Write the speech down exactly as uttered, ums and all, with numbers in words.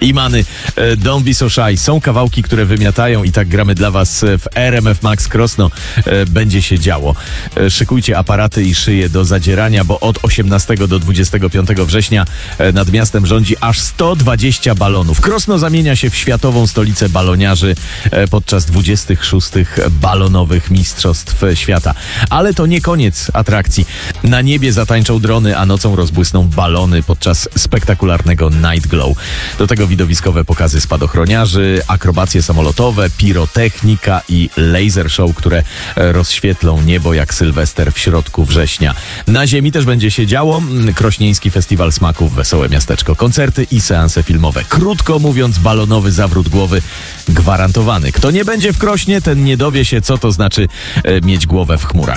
Limany, Don't Be So Shy. Są kawałki, które wymiatają i tak gramy dla was w R M F Max Krosno. Będzie się działo. Szykujcie aparaty i szyje do zadzierania, bo od osiemnastego do dwudziestego piątego września nad miastem rządzi aż sto dwadzieścia balonów. Krosno zamienia się w światową stolicę baloniarzy podczas dwudziestych szóstych balonowych mistrzostw świata. Ale to nie koniec atrakcji. Na niebie zatańczą drony, a nocą rozbłysną balony podczas spektakularnego Night Glow. Do tego widowiskowe pokazy spadochroniarzy, akrobacje samolotowe, pirotechnika i laser show, które rozświetlą niebo jak Sylwester w środku września. Na ziemi też będzie się działo. Krośnieński Festiwal Smaków, Wesołe Miasteczko, koncerty i seanse filmowe. Krótko mówiąc, balonowy zawrót głowy gwarantowany. Kto nie będzie w Krośnie, ten nie dowie się, co to znaczy mieć głowę w chmurach.